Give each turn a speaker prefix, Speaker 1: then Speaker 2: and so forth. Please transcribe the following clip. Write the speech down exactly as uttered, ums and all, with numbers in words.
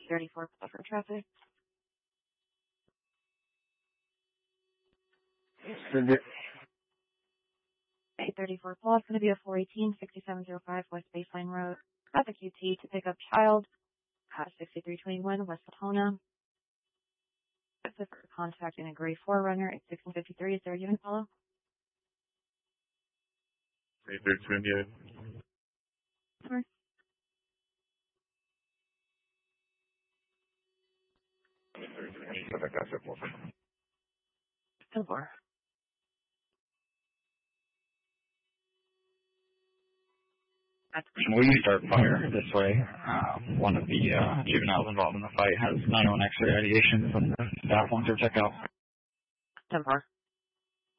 Speaker 1: thirty-four for traffic.
Speaker 2: Send it.
Speaker 1: eight thirty-four plus, going to be a four eighteen, sixty-seven oh five West Baseline Road. Traffic U T to pick up child at sixty-three twenty-one West Latona. For contact in a gray four runner at sixteen fifty-three. Is there a unit follow?
Speaker 3: eight thirty-two,
Speaker 1: Sure. ten four.
Speaker 4: Will you start fire this way? Uh, one of the uh, juveniles involved in the fight has nine oh one X-ray ideation from the staff wants to check out.
Speaker 1: ten four.